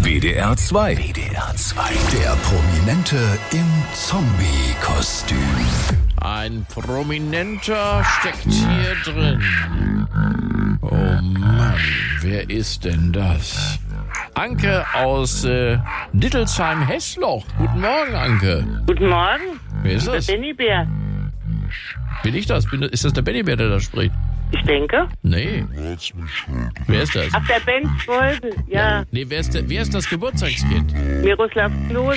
WDR 2. WDR 2. Der Prominente im Zombie-Kostüm. Ein Prominenter steckt hier drin. Oh Mann, wer ist denn das? Anke aus Dittelsheim-Hessloch. Guten Morgen, Anke. Guten Morgen. Wer ist das? Der Bennybär. Bin ich das? Ist das der Bennybär, der da spricht? Ich denke. Nee. Wer ist das? Ach, der Ben Schwolbe, ja. Nee, wer ist das Geburtstagskind? Miroslav Klose.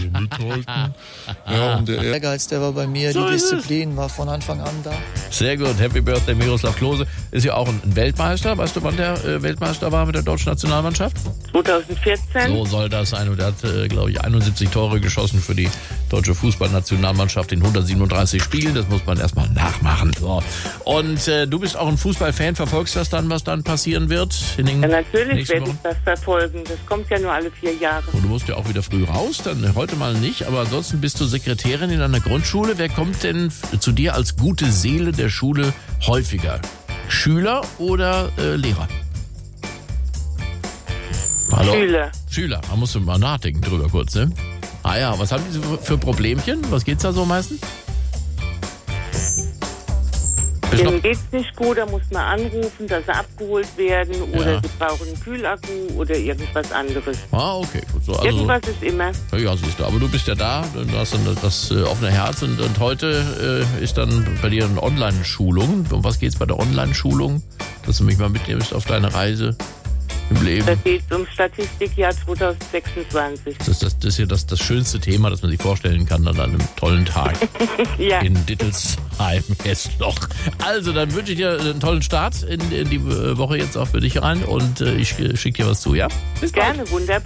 Ja, und der Ehrgeiz, der war bei mir, So die ist es. Disziplin war von Anfang an da. Sehr gut. Happy Birthday, Miroslav Klose. Ist ja auch ein Weltmeister. Weißt du, wann der Weltmeister war mit der deutschen Nationalmannschaft? 2014. So soll das sein. Und er hat, glaube ich, 71 Tore geschossen für die deutsche Fußballnationalmannschaft in 137 Spielen. Das muss man erstmal nachmachen. So. Und du bist auch ein Fußballfan. Verfolgst das dann, was dann passieren wird? In den Ja, natürlich nächsten werde ich Wochen? das verfolgen. Das kommt ja nur alle 4 Jahre. Und du musst ja auch wieder früh raus. Dann heute mal nicht. Aber ansonsten bist du Sekretärin in einer Grundschule. Wer kommt denn zu dir als gute Seele der Schule häufiger? Schüler oder Lehrer? Hallo? Schüler, da musst du mal nachdenken drüber kurz, ne? Ah ja, was haben die so für Problemchen? Was geht's da so meistens? Bist Denen noch, geht's nicht gut, da muss man anrufen, dass sie abgeholt werden oder Ja. sie brauchen einen Kühlakku oder irgendwas anderes. okay, gut. So, also, Irgendwas ist immer. ja, siehst du, aber du bist ja da, du hast dann das offene Herz und heute ist dann bei dir eine Online-Schulung. Um was geht's bei der Online-Schulung? Dass du mich mal mitnimmst auf deine Reise im Leben. Da geht's um Statistikjahr 2026. Das ist hier das schönste Thema, das man sich vorstellen kann an einem tollen Tag Ja, in Dittelsheim-Hessloch. Also, dann wünsche ich dir einen tollen Start in die Woche jetzt auch für dich rein und ich schicke dir was zu, ja? Bis bald. gerne, wunderbar.